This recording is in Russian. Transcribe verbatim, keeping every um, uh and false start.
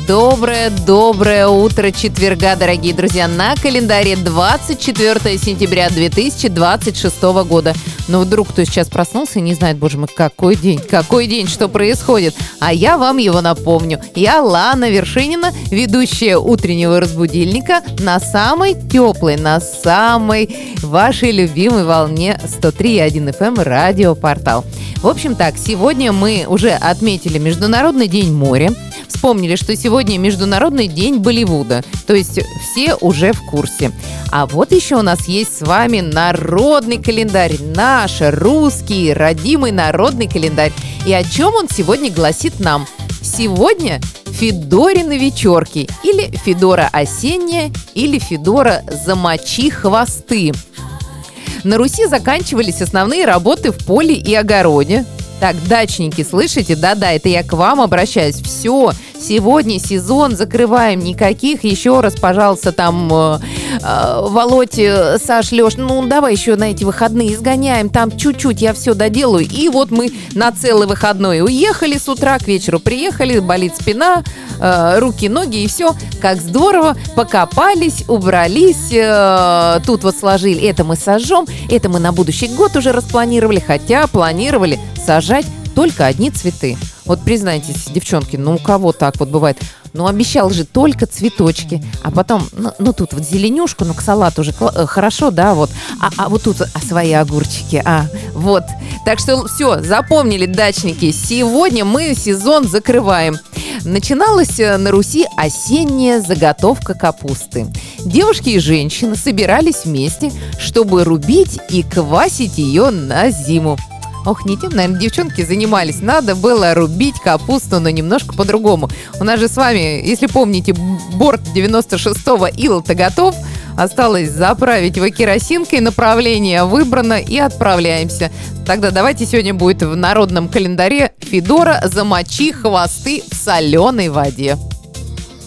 Доброе-доброе утро четверга, дорогие друзья. На календаре двадцать четвёртое сентября две тысячи двадцать шестого года. Но вдруг кто сейчас проснулся и не знает, боже мой, какой день, какой день, что происходит. А я вам его напомню. Я Лана Вершинина, ведущая утреннего разбудильника на самой теплой, на самой вашей любимой волне сто три и один эф эм радиопортал. В общем так, сегодня мы уже отметили Международный день моря. Вспомнили, что сегодня Международный день Болливуда, то есть все уже в курсе. А вот еще у нас есть с вами народный календарь, наш русский родимый народный календарь. И о чем он сегодня гласит нам? Сегодня Федорины вечерки, или Федора осенняя, или Федора замочи хвосты. На Руси заканчивались основные работы в поле и огороде. Так, дачники, слышите? Да-да, это я к вам обращаюсь. Все, сегодня сезон закрываем. Никаких еще раз, пожалуйста, там, э, э, Володь, Саш, Леш, ну давай еще на эти выходные сгоняем. Там чуть-чуть я все доделаю. И вот мы на целый выходной уехали с утра, к вечеру приехали, болит спина, э, руки, ноги и все. Как здорово, покопались, убрались, э, тут вот сложили. Это мы сожжем, это мы на будущий год уже распланировали, хотя планировали сажать только одни цветы. Вот признайтесь, девчонки, ну у кого так вот бывает? Ну обещал же только цветочки, а потом, ну, ну тут вот зеленюшку, ну к салату уже кла- хорошо, да, вот. А, а вот тут а свои огурчики, а, вот. Так что все, запомнили, дачники, сегодня мы сезон закрываем. Начиналась на Руси осенняя заготовка капусты. Девушки и женщины собирались вместе, чтобы рубить и квасить ее на зиму. Ох, не тем, наверное, девчонки занимались. Надо было рубить капусту, но немножко по-другому. У нас же с вами, если помните, борт девяносто шестого Ил-то готов. Осталось заправить его керосинкой, направление выбрано и отправляемся. Тогда давайте сегодня будет в народном календаре Федора замочи хвосты в соленой воде.